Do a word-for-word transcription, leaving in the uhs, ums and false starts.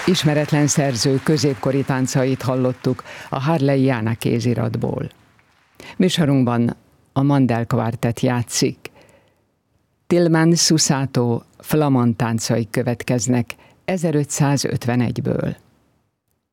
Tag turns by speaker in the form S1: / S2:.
S1: Ismeretlen szerző középkori táncait hallottuk a Harley Jána kéziratból. Műsorunkban a Mandel Quartet játszik. Tilman Susato flamand táncai következnek ezerötszázötvenegyből.